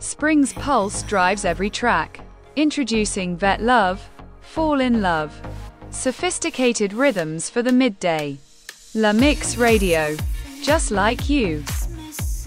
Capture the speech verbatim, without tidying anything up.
Spring's pulse drives every track. Introducing Vet Love, Fall in Love. Sophisticated rhythms for the midday. La Mix Radio. Just like you.